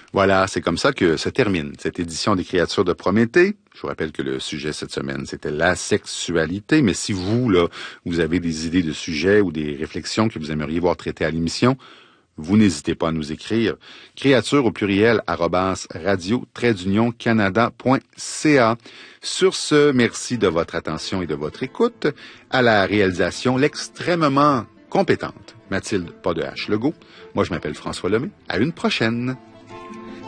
Voilà, c'est comme ça que se termine cette édition des Créatures de Prométhée. Je vous rappelle que le sujet cette semaine, c'était la sexualité. Mais si vous, là, vous avez des idées de sujets ou des réflexions que vous aimeriez voir traitées à l'émission, vous n'hésitez pas à nous écrire. Créature au pluriel @radio-canada.ca. Sur ce, merci de votre attention et de votre écoute. À la réalisation, l'extrêmement compétente Mathilde Pas-de-Hache Legault. Moi, je m'appelle François Lemay. À une prochaine.